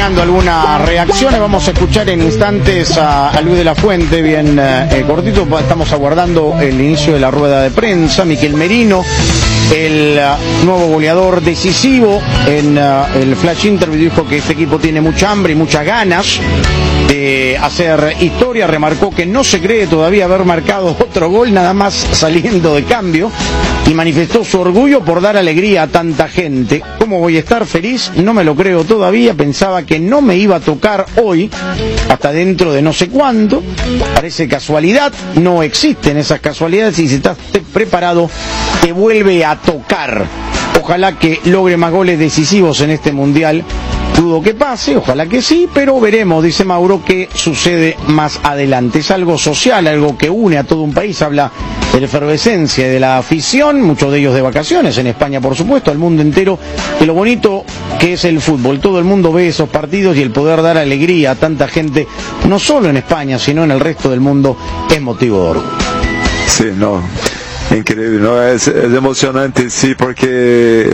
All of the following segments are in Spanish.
llegando algunas reacciones. Vamos a escuchar en instantes a Luis de la Fuente, bien cortito. Estamos aguardando el inicio de la rueda de prensa. Miquel Merino, el nuevo goleador decisivo, en el flash interview dijo que este equipo tiene mucha hambre y muchas ganas de hacer historia. Remarcó que no se cree todavía haber marcado otro gol, nada más saliendo de cambio, y manifestó su orgullo por dar alegría a tanta gente. ¿Cómo voy a estar feliz? No me lo creo todavía. Pensaba que no me iba a tocar hoy, hasta dentro de no sé cuándo. Parece casualidad, no existen esas casualidades, y si estás preparado te vuelve a tocar. Ojalá que logre más goles decisivos en este mundial. Dudo que pase, ojalá que sí, pero veremos, dice Mauro, qué sucede más adelante. Es algo social, algo que une a todo un país. Habla de la efervescencia y de la afición, muchos de ellos de vacaciones, en España por supuesto, al mundo entero, de lo bonito que es el fútbol. Todo el mundo ve esos partidos, y el poder dar alegría a tanta gente, no solo en España, sino en el resto del mundo, es motivo de orgullo. Sí, no, increíble, ¿no? Es emocionante, sí, porque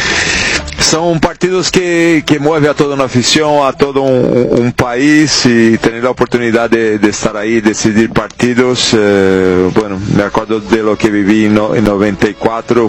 son partidos que mueven a toda una afición, a todo un país, y tener la oportunidad de estar ahí, decidir partidos. Bueno, me acuerdo de lo que viví en 94,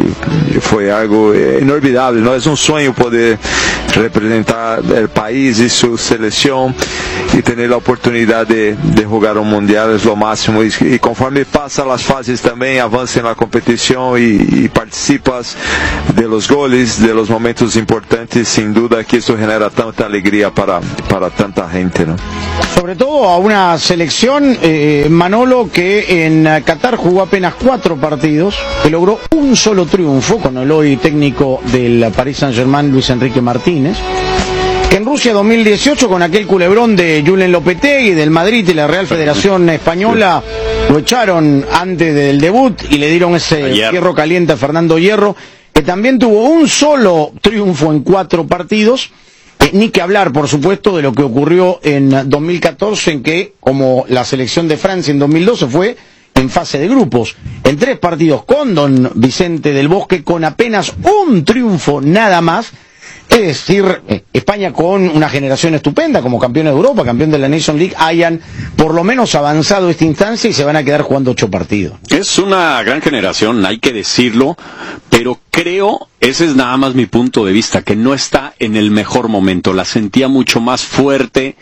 fue algo inolvidable, ¿no? Es un sueño poder representar el país y su selección, y tener la oportunidad de jugar un mundial es lo máximo, y conforme pasa las fases también avanza en la competición y participas de los goles, de los momentos importantes. Sin duda que eso genera tanta alegría para tanta gente, ¿no? Sobre todo a una selección, Manolo, que en Qatar jugó apenas 4 partidos, que logró un solo triunfo con el hoy técnico del Paris Saint-Germain, Luis Enrique Martínez. En Rusia 2018, con aquel culebrón de Julen Lopetegui, del Madrid y la Real Federación Española, lo echaron antes del debut y le dieron ese hierro caliente a Fernando Hierro, que también tuvo un solo triunfo en 4 partidos. Ni que hablar, por supuesto, de lo que ocurrió en 2014, en que, como la selección de Francia en 2012, fue en fase de grupos, en 3 partidos con don Vicente del Bosque, con apenas un triunfo nada más. Es decir, España, con una generación estupenda como campeones de Europa, campeón de la Nation League, hayan por lo menos avanzado esta instancia y se van a quedar jugando 8 partidos. Es una gran generación, hay que decirlo, pero creo, ese es nada más mi punto de vista, que no está en el mejor momento. La sentía mucho más fuerte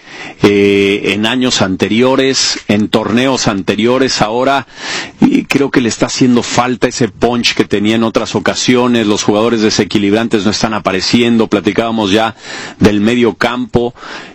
en años anteriores, en torneos anteriores. Ahora y creo que le está haciendo falta ese punch que tenía en otras ocasiones. Los jugadores desequilibrantes no están apareciendo. Platicábamos ya del medio campo,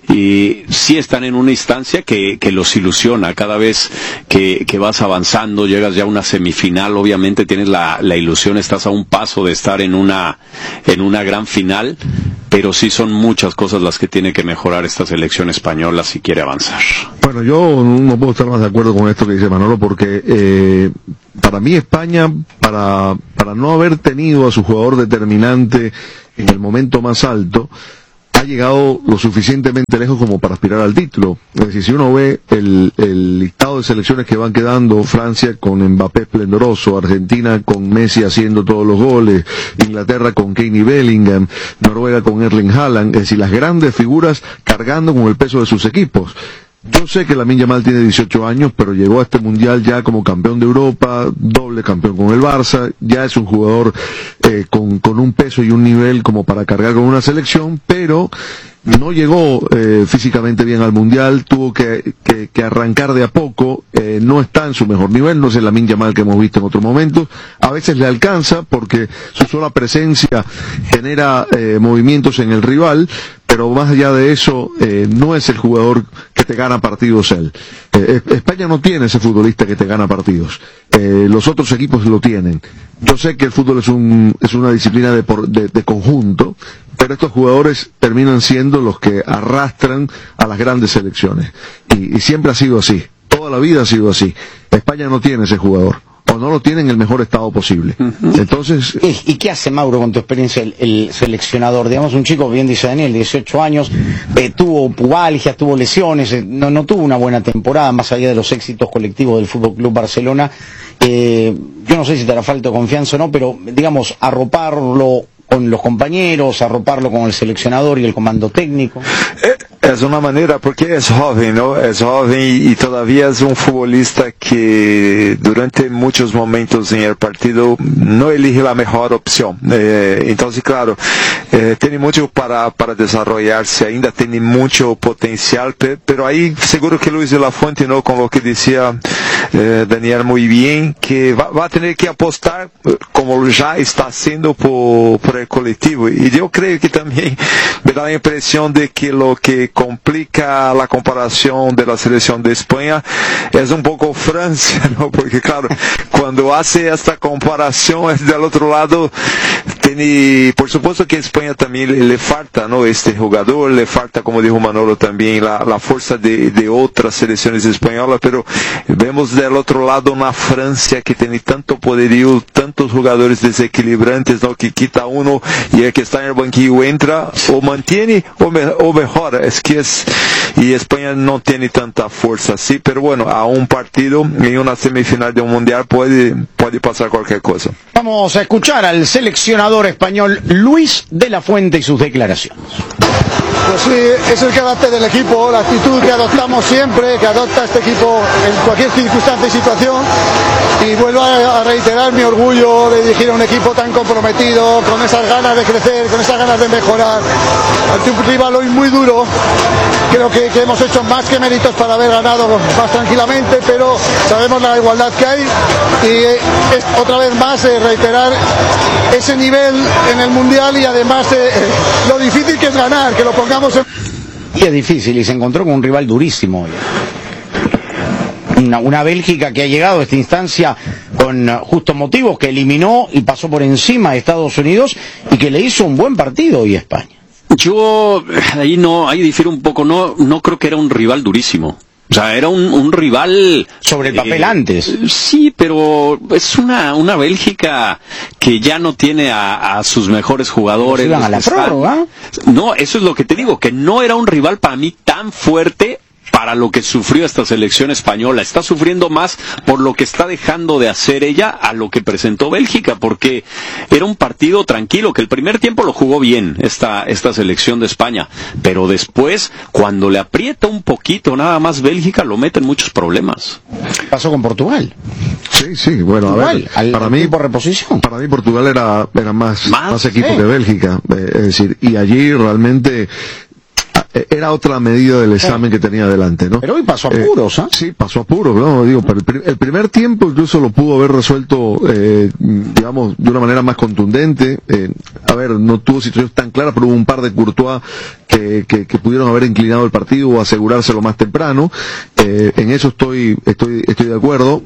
y sí están en una instancia que los ilusiona. Cada vez que vas avanzando, llegas ya a una semifinal, obviamente tienes la ilusión, estás a un paso de estar en una gran final, pero sí son muchas cosas las que tiene que mejorar esta selección española si quiere avanzar. Bueno, yo no puedo estar más de acuerdo con esto que dice Manolo, porque para mí España, para no haber tenido a su jugador determinante en el momento más alto, ha llegado lo suficientemente lejos como para aspirar al título. Es decir, si uno ve el listado de selecciones que van quedando, Francia con Mbappé esplendoroso, Argentina con Messi haciendo todos los goles, Inglaterra con Kane y Bellingham, Noruega con Erling Haaland, es decir, las grandes figuras cargando con el peso de sus equipos. Yo sé que Lamine Yamal tiene 18 años, pero llegó a este mundial ya como campeón de Europa, doble campeón con el Barça, ya es un jugador con un peso y un nivel como para cargar con una selección, pero no llegó físicamente bien al mundial, tuvo que arrancar de a poco, no está en su mejor nivel, no es el Lamine Yamal que hemos visto en otros momentos. A veces le alcanza porque su sola presencia genera movimientos en el rival, pero más allá de eso, no es el jugador que te gana partidos él. España no tiene ese futbolista que te gana partidos. Los otros equipos lo tienen. Yo sé que el fútbol es una disciplina de conjunto, pero estos jugadores terminan siendo los que arrastran a las grandes selecciones. Y siempre ha sido así. Toda la vida ha sido así. España no tiene ese jugador, o no lo tiene en el mejor estado posible. Entonces, ¿y qué hace, Mauro, con tu experiencia, el seleccionador? Digamos, un chico, bien dice Daniel, 18 años, tuvo pubalgias, tuvo lesiones, no tuvo una buena temporada, más allá de los éxitos colectivos del Fútbol Club Barcelona. Yo no sé si te hará falta de confianza o no, pero, digamos, arroparlo con los compañeros, arroparlo con el seleccionador y el comando técnico? Es una manera, porque es joven, ¿no? Es joven y todavía es un futbolista que durante muchos momentos en el partido no elige la mejor opción. Entonces, claro, tiene mucho para desarrollarse, ainda tiene mucho potencial, pero ahí seguro que Luis de la Fuente, ¿no? Con lo que decía Daniel muy bien, que va a tener que apostar, como ya está haciendo por el colectivo. Y yo creo que también me da la impresión de que lo que complica la comparación de la selección de España es un poco Francia, ¿no? Porque claro, cuando hace esta comparación es del otro lado, por supuesto que a España también le falta, ¿no? Este jugador, le falta, como dijo Manolo también, la fuerza de otras selecciones españolas, pero vemos del otro lado una Francia que tiene tanto poderío, tantos jugadores desequilibrantes, ¿no? Que quita uno y el que está en el banquillo entra o mantiene o mejora. Y España no tiene tanta fuerza, sí, pero bueno, a un partido, en una semifinal de un mundial puede pasar cualquier cosa. Vamos a escuchar al seleccionador español Luis de la Fuente y sus declaraciones. Pues sí, es el carácter del equipo, la actitud que adoptamos siempre, que adopta este equipo en cualquier circunstancia y situación. Y vuelvo a reiterar mi orgullo de dirigir a un equipo tan comprometido, con esas ganas de crecer, con esas ganas de mejorar. Ante un rival hoy muy duro, creo que hemos hecho más que méritos para haber ganado más tranquilamente, pero sabemos la igualdad que hay y es otra vez más reiterar ese nivel en el Mundial y además lo difícil que es ganar, que lo pongamos en... Y es difícil, y se encontró con un rival durísimo hoy. Una Bélgica que ha llegado a esta instancia con justos motivos, que eliminó y pasó por encima a Estados Unidos y que le hizo un buen partido hoy a España. Yo ahí difiero un poco, no creo que era un rival durísimo. O sea, era un rival... Sobre el papel antes. Sí, pero es una Bélgica que ya no tiene a sus mejores jugadores. Iban a la prórroga. No, eso es lo que te digo, que no era un rival para mí tan fuerte para lo que sufrió esta selección española. Está sufriendo más por lo que está dejando de hacer ella a lo que presentó Bélgica, porque era un partido tranquilo, que el primer tiempo lo jugó bien esta selección de España, pero después, cuando le aprieta un poquito nada más Bélgica, lo mete en muchos problemas. Pasó con Portugal. Sí, bueno, igual, a ver, para mí por reposición. Para mí Portugal era más equipo que Bélgica, es decir, y allí realmente era otra medida del examen que tenía delante, ¿no? Pero hoy pasó a apuros, ¿ah? Sí, pasó a apuros, ¿no? Digo, pero el primer tiempo incluso lo pudo haber resuelto, digamos, de una manera más contundente. A ver, no tuvo situaciones tan claras, pero hubo un par de Courtois que pudieron haber inclinado el partido o asegurárselo más temprano. En eso estoy de acuerdo.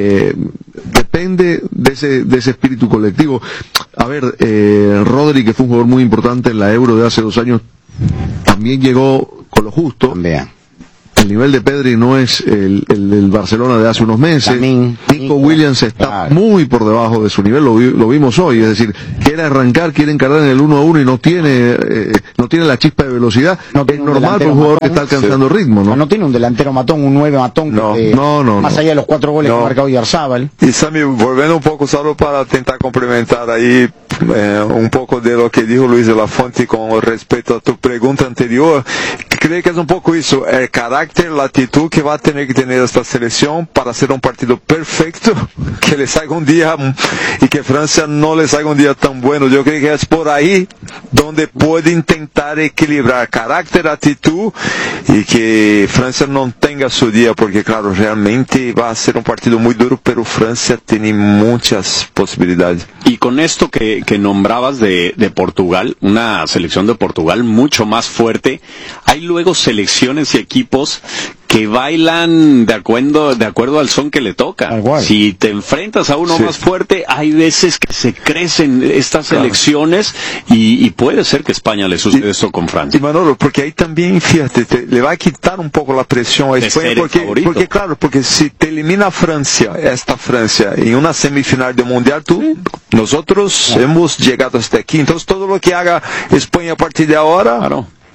Depende de ese espíritu colectivo. A ver, Rodri, que fue un jugador muy importante en la Euro de hace 2 años, también llegó con lo justo. Vean. El nivel de Pedri no es el del Barcelona de hace unos meses. Nico Williams está muy por debajo de su nivel, lo vimos hoy. Es decir, quiere arrancar, quiere encarar en el 1-1 y no tiene la chispa de velocidad. No es normal para un jugador que está alcanzando ritmo, ¿no? No tiene un delantero matón, un 9 matón. No. Más allá de los 4 goles que marca hoy Arzábal. Y Sammy, volviendo un poco solo para intentar complementar ahí un poco de lo que dijo Luis de la Fuente con respecto a tu pregunta anterior, creo que es un poco eso, el carácter, la actitud que va a tener que tener esta selección para hacer un partido perfecto, que le salga un día y que Francia no le salga un día tan bueno. Yo creo que es por ahí donde puede intentar equilibrar carácter, actitud y que Francia no tenga su día, porque claro, realmente va a ser un partido muy duro, pero Francia tiene muchas posibilidades. Y con esto que nombrabas de Portugal, una selección de Portugal mucho más fuerte, hay luego selecciones y equipos que bailan de acuerdo al son que le toca. Si te enfrentas a uno más fuerte, hay veces que se crecen estas selecciones y puede ser que España le suceda esto con Francia. Y Manolo, porque ahí también, fíjate, le va a quitar un poco la presión a España, porque si te elimina Francia, esta Francia, en una semifinal de Mundial, nosotros hemos llegado hasta aquí, entonces todo lo que haga España a partir de ahora...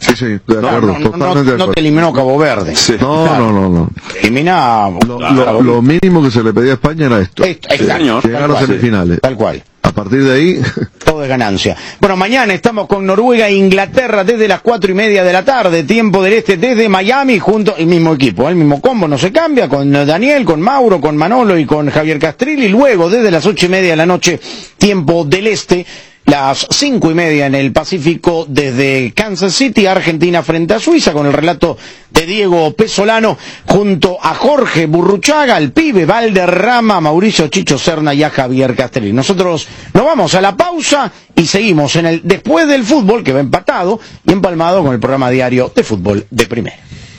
Sí, de acuerdo, totalmente de acuerdo. No te eliminó Cabo Verde. Sí. No. Elimina... Lo mínimo que se le pedía a España era esto. Señor, llegar a semifinales. Tal cual. A partir de ahí... Todo es ganancia. Bueno, mañana estamos con Noruega e Inglaterra desde las 4:30 de la tarde, tiempo del este, desde Miami, junto el mismo equipo, el mismo combo, no se cambia, con Daniel, con Mauro, con Manolo y con Javier Castrilli. Luego, desde las 8:30 de la noche, tiempo del este, las 5:30 en el Pacífico, desde Kansas City, Argentina frente a Suiza, con el relato de Diego Pesolano, junto a Jorge Burruchaga, al pibe Valderrama, Mauricio Chicho Serna y a Javier Castrilli. Nosotros nos vamos a la pausa y seguimos en el Después del Fútbol, que va empatado y empalmado con el programa diario de fútbol de primera.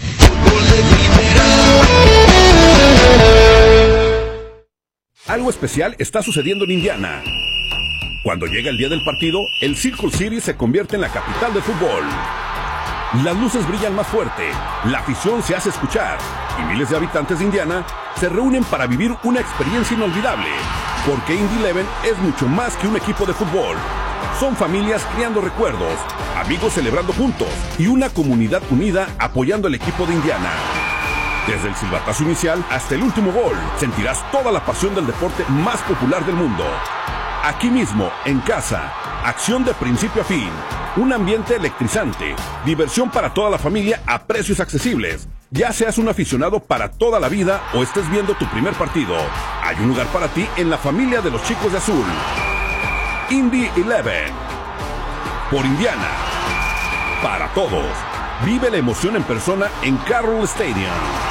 Algo especial está sucediendo en Indiana. Cuando llega el día del partido, el Circle City se convierte en la capital del fútbol. Las luces brillan más fuerte, la afición se hace escuchar y miles de habitantes de Indiana se reúnen para vivir una experiencia inolvidable. Porque Indy 11 es mucho más que un equipo de fútbol. Son familias creando recuerdos, amigos celebrando juntos y una comunidad unida apoyando al equipo de Indiana. Desde el silbatazo inicial hasta el último gol, sentirás toda la pasión del deporte más popular del mundo. Aquí mismo, en casa, acción de principio a fin, un ambiente electrizante, diversión para toda la familia a precios accesibles. Ya seas un aficionado para toda la vida o estés viendo tu primer partido, hay un lugar para ti en la familia de los chicos de azul. Indy 11, por Indiana, para todos. Vive la emoción en persona en Carroll Stadium.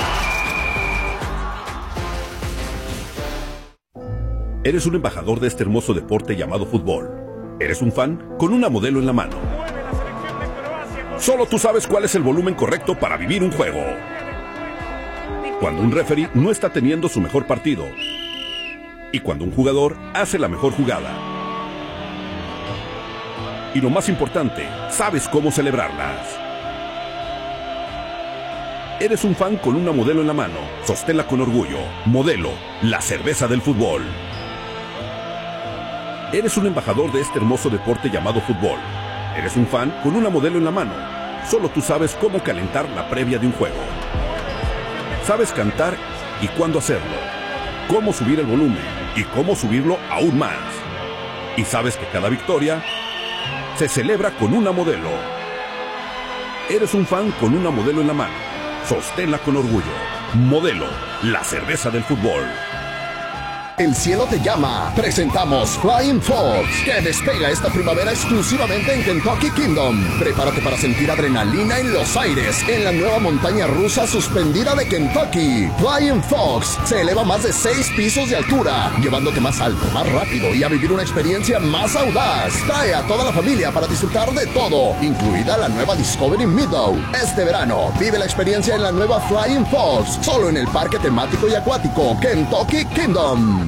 Eres un embajador de este hermoso deporte llamado fútbol. Eres un fan con una modelo en la mano. Solo tú sabes cuál es el volumen correcto para vivir un juego. Cuando un referee no está teniendo su mejor partido. Y cuando un jugador hace la mejor jugada. Y lo más importante, sabes cómo celebrarlas. Eres un fan con una modelo en la mano. Sosténla con orgullo. Modelo, la cerveza del fútbol. Eres un embajador de este hermoso deporte llamado fútbol. Eres un fan con una modelo en la mano. Solo tú sabes cómo calentar la previa de un juego. Sabes cantar y cuándo hacerlo. Cómo subir el volumen y cómo subirlo aún más. Y sabes que cada victoria se celebra con una modelo. Eres un fan con una modelo en la mano. Sosténla con orgullo. Modelo, la cerveza del fútbol. El cielo te llama. Presentamos Flying Fox, que despega esta primavera exclusivamente en Kentucky Kingdom. Prepárate para sentir adrenalina en los aires en la nueva montaña rusa suspendida de Kentucky. Flying Fox se eleva más de 6 pisos de altura, llevándote más alto, más rápido y a vivir una experiencia más audaz. Trae a toda la familia para disfrutar de todo, incluida la nueva Discovery Meadow. Este verano, vive la experiencia en la nueva Flying Fox, solo en el parque temático y acuático Kentucky Kingdom.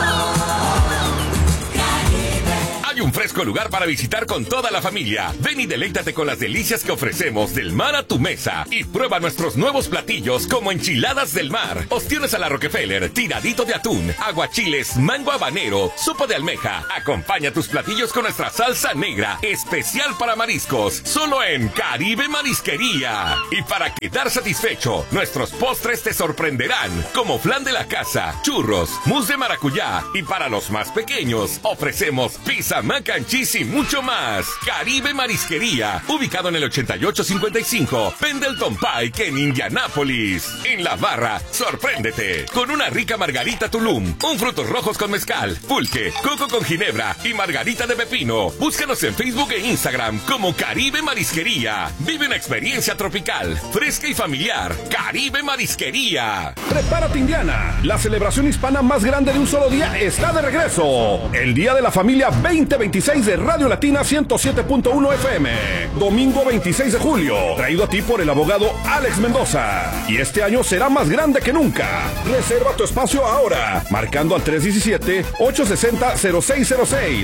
Hay un fresco lugar para visitar con toda la familia. Ven y deleítate con las delicias que ofrecemos del mar a tu mesa. Y prueba nuestros nuevos platillos como enchiladas del mar, ostiones a la Rockefeller, tiradito de atún, aguachiles, mango habanero, sopa de almeja. Acompaña tus platillos con nuestra salsa negra, especial para mariscos, solo en Caribe Marisquería. Y para quedar satisfecho, nuestros postres te sorprenderán, como flan de la casa, churros, mousse de maracuyá. Y para los más pequeños, ofrecemos pizza, mac and cheese y mucho más. Caribe Marisquería, ubicado en el 8855 Pendleton Pike en Indianápolis. En la barra, sorpréndete con una rica margarita Tulum, un frutos rojos con mezcal, pulque, coco con ginebra y margarita de pepino. Búscanos en Facebook e Instagram como Caribe Marisquería. Vive una experiencia tropical, fresca y familiar. Caribe Marisquería. Prepárate, Indiana. La celebración hispana más grande de un solo día está de regreso. El Día de la Familia 2026 de Radio Latina 107.1 FM. Domingo 26 de julio. Traído a ti por el abogado Alex Mendoza. Y este año será más grande que nunca. Reserva tu espacio ahora, marcando al 317-860-0606.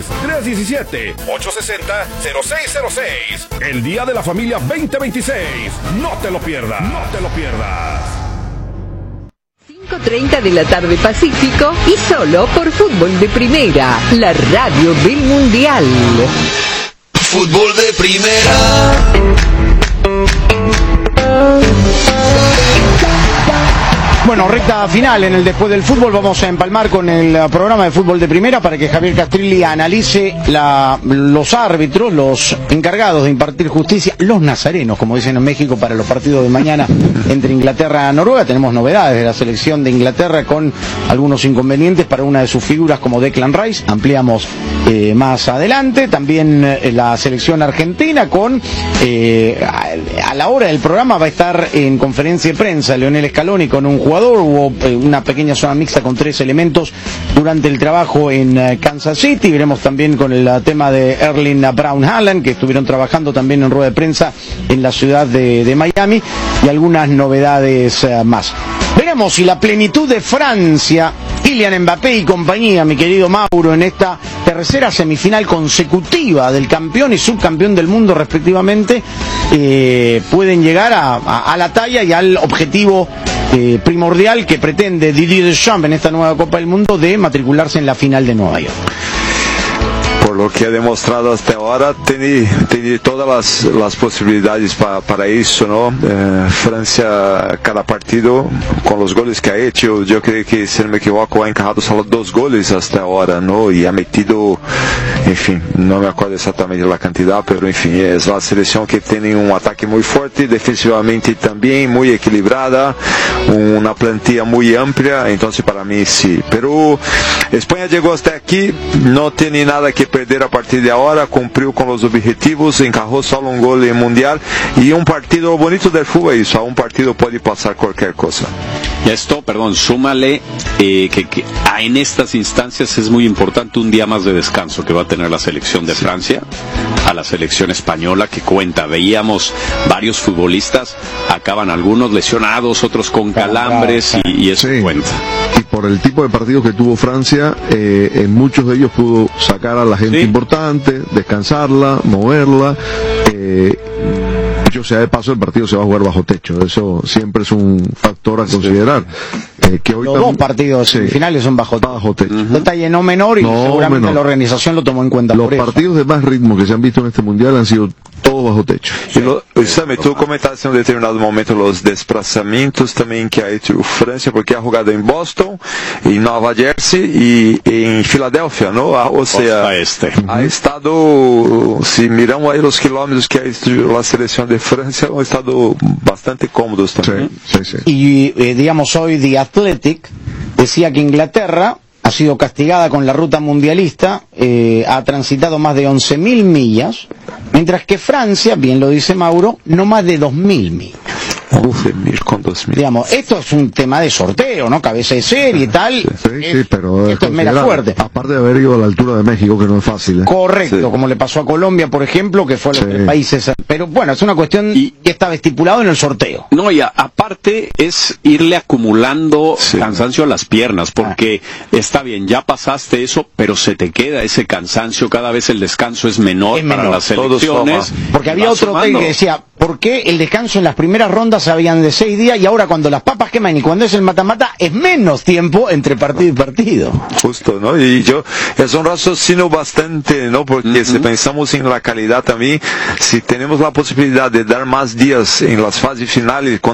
317-860-0606. El Día de la Familia 2026. No te lo pierdas. No te lo pierdas. 5:30 de la tarde Pacífico y solo por Fútbol de Primera, la radio del Mundial. Fútbol de Primera. Bueno, recta final en el Después del Fútbol. Vamos a empalmar con el programa de fútbol de primera para que Javier Castrilli analice los árbitros, los encargados de impartir justicia, los nazarenos, como dicen en México, para los partidos de mañana entre Inglaterra y Noruega. Tenemos novedades de la selección de Inglaterra con algunos inconvenientes para una de sus figuras como Declan Rice. Ampliamos más adelante. También la selección argentina con, a la hora del programa va a estar en conferencia de prensa Lionel Scaloni con un jugador. Hubo una pequeña zona mixta con 3 elementos durante el trabajo en Kansas City. Veremos también con el tema de Erling Brown Haaland, que estuvieron trabajando también en rueda de prensa en la ciudad de Miami, y algunas novedades más. Veremos si la plenitud de Francia, Kylian Mbappé y compañía, mi querido Mauro, en esta tercera semifinal consecutiva del campeón y subcampeón del mundo respectivamente, pueden llegar a la talla y al objetivo primordial que pretende Didier Deschamps en esta nueva Copa del Mundo, de matricularse en la final de Nueva York. Por lo que ha demostrado hasta ahora, tiene todas las posibilidades para eso, ¿no? Francia, cada partido, con los goles que ha hecho, yo creo que, si no me equivoco, ha encajado solo 2 goles hasta ahora, ¿no? Y ha metido, en fin, no me acuerdo exactamente la cantidad, pero en fin, es la selección que tiene un ataque muy fuerte, defensivamente también muy equilibrada, una plantilla muy amplia, entonces para mí sí. Pero España llegó hasta aquí, no tiene nada que perder a partir de ahora, cumplió con los objetivos, encajó solo un gol en Mundial, y un partido bonito del fútbol, eso, a un partido puede pasar cualquier cosa. Y esto, súmale que en estas instancias es muy importante un día más de descanso que va a tener la selección de Francia a la selección española, que cuenta. Veíamos varios futbolistas, acaban algunos lesionados, otros con calambres, y eso cuenta. Y por el tipo de partidos que tuvo Francia, en muchos de ellos pudo sacar a la gente importante, descansarla, moverla. Dicho sea de paso, el partido se va a jugar bajo techo. Eso siempre es un factor a considerar. Que hoy los 2 partidos semifinales son bajo techo. Detalle no menor, y seguramente la organización lo tomó en cuenta. Los partidos de más ritmo que se han visto en este mundial han sido todos bajo techo. Sammy, tú comentaste en un determinado momento los desplazamientos también que ha hecho Francia, porque ha jugado en Boston, en Nueva Jersey y en Filadelfia, ¿no? O sea, ha estado, si miramos ahí los kilómetros que ha hecho la selección de Francia, han estado bastante cómodos también. Sí. Y digamos, hoy The Athletic decía que Inglaterra ha sido castigada con la ruta mundialista, ha transitado más de 11.000 millas, mientras que Francia, bien lo dice Mauro, no más de 2.000 millas. 11.000 con 2.000. Digamos, esto es un tema de sorteo, ¿no? Cabeza de serie y tal. Sí, pero esto es mera suerte. Aparte de haber ido a la altura de México, que no es fácil. Correcto, como le pasó a Colombia, por ejemplo, que fue a los 3 países. Pero bueno, es una cuestión que estaba estipulado en el sorteo. No, y aparte es irle acumulando cansancio a las piernas, porque está bien, ya pasaste eso, pero se te queda ese cansancio, cada vez el descanso es menor para las selecciones. Porque había otro técnico que decía, ¿por qué el descanso en las primeras rondas habían de 6 días y ahora cuando las papas queman y cuando es el mata-mata es menos tiempo entre partido y partido? Justo, ¿no? Y es un raciocínio bastante, ¿no? Porque si pensamos en la calidad también, si tenemos la posibilidad de dar más días en las fases finales,